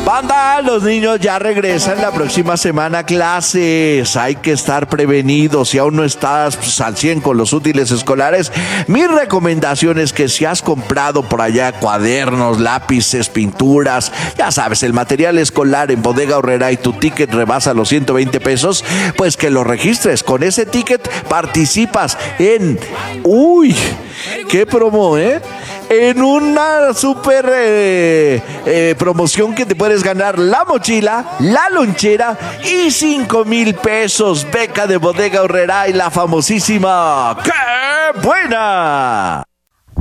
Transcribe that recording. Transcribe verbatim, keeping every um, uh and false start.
Banda, los niños ya regresan la próxima semana a clases. Hay que estar prevenidos. Si aún no estás pues, al cien con los útiles escolares, mi recomendación es que si has comprado por allá cuadernos, lápices, pinturas, ya sabes, el material escolar en Bodega Aurrerá y tu ticket rebasa los ciento veinte pesos, pues que lo registres. Con ese ticket participas en... ¡Uy! ¡Qué promo, eh! En una super eh, eh, promoción que te puedes ganar la mochila, la lonchera y cinco mil pesos. Beca de Bodega Aurrerá y la famosísima ¡Qué buena!